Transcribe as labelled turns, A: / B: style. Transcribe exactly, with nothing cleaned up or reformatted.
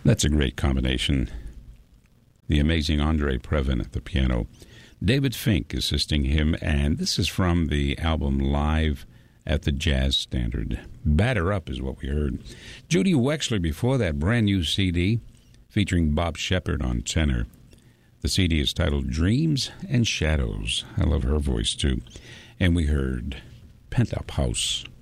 A: That's a great combination. The amazing Andre Previn at the piano, David Fink assisting him, and this is from the album Live at the Jazz Standard. Batter Up is what we heard. Judy Wexler before that, brand new C D featuring Bob Shepard on tenor. The C D is titled Dreams and Shadows. I love her voice too. And we heard Penthouse House.